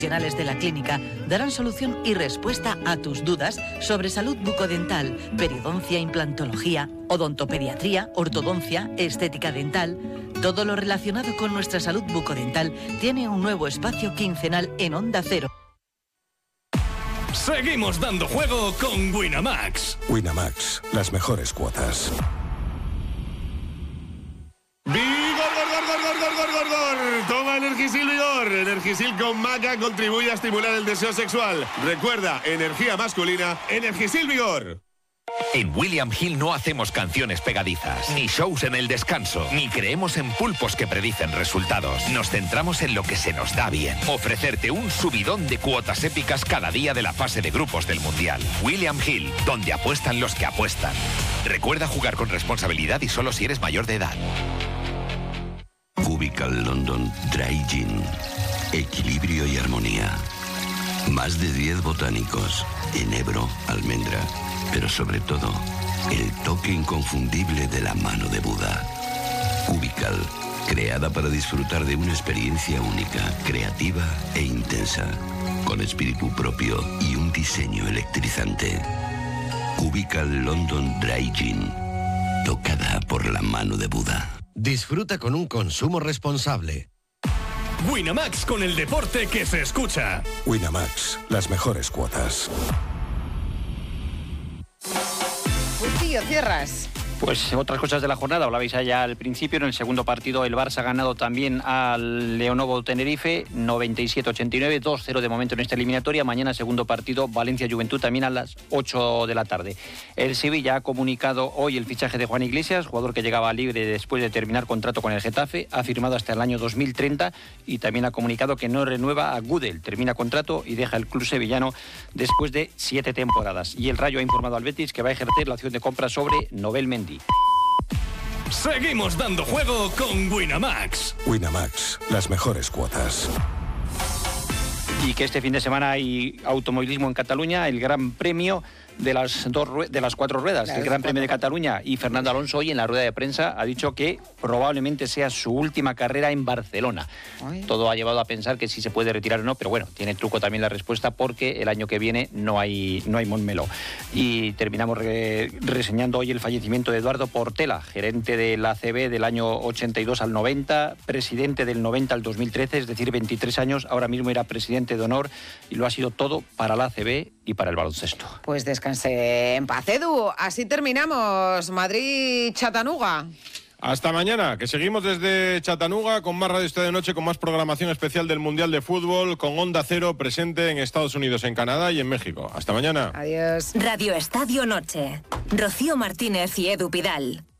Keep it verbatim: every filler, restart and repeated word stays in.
Profesionales de la clínica darán solución y respuesta a tus dudas sobre salud bucodental, periodoncia, implantología, odontopediatría, ortodoncia, estética dental. Todo lo relacionado con nuestra salud bucodental tiene un nuevo espacio quincenal en Onda Cero. Seguimos dando juego con Winamax. Winamax, las mejores cuotas. ¡Vigor, gor, gor, gor, gor, gor, gor, gor! Toma Energisil Vigor. Energisil con maca contribuye a estimular el deseo sexual. Recuerda, energía masculina, Energisil Vigor. En William Hill no hacemos canciones pegadizas, ni shows en el descanso, ni creemos en pulpos que predicen resultados. Nos centramos en lo que se nos da bien. Ofrecerte un subidón de cuotas épicas cada día de la fase de grupos del Mundial. William Hill, donde apuestan los que apuestan. Recuerda jugar con responsabilidad y solo si eres mayor de edad. Cubical London Dry Gin. Equilibrio y armonía. Más de diez botánicos. Enebro, almendra. Pero sobre todo, el toque inconfundible de la mano de Buda. Cubical, creada para disfrutar de una experiencia única, creativa e intensa, con espíritu propio y un diseño electrizante. Cubical London Dry Gin, tocada por la mano de Buda. Disfruta con un consumo responsable. Winamax, con el deporte que se escucha. Winamax, las mejores cuotas. Bustillo, cierras. Pues otras cosas de la jornada, hablabais allá al principio. En el segundo partido el Barça ha ganado también al Leonovo Tenerife, noventa y siete ochenta y nueve, dos cero de momento en esta eliminatoria. Mañana segundo partido, Valencia Juventud, también a las ocho de la tarde. El Sevilla ha comunicado hoy el fichaje de Juan Iglesias, jugador que llegaba libre después de terminar contrato con el Getafe, ha firmado hasta el año dos mil treinta y también ha comunicado que no renueva a Gudel, termina contrato y deja el club sevillano después de siete temporadas. Y el Rayo ha informado al Betis que va a ejercer la opción de compra sobre Nobel Mendy. Seguimos dando juego con Winamax. Winamax, las mejores cuotas. Y que este fin de semana hay automovilismo en Cataluña, el Gran Premio de las dos de las cuatro ruedas, claro, el Gran Premio de Cataluña. Y Fernando Alonso hoy en la rueda de prensa ha dicho que probablemente sea su última carrera en Barcelona. Ay. Todo ha llevado a pensar que sí se puede retirar o no, pero bueno, tiene truco también la respuesta porque el año que viene no hay no hay Montmeló. Y terminamos re, reseñando hoy el fallecimiento de Eduardo Portela, gerente de la A C B del año ochenta y dos al noventa, presidente del noventa al dos mil trece, es decir, veintitrés años, ahora mismo era presidente de honor y lo ha sido todo para la A C B y para el baloncesto. Pues descanse en paz, Edu. Así terminamos. Madrid-Chattanooga. Hasta mañana, que seguimos desde Chattanooga con más Radio Estadio de Noche, con más programación especial del Mundial de Fútbol, con Onda Cero presente en Estados Unidos, en Canadá y en México. Hasta mañana. Adiós. Radio Estadio Noche. Rocío Martínez y Edu Pidal.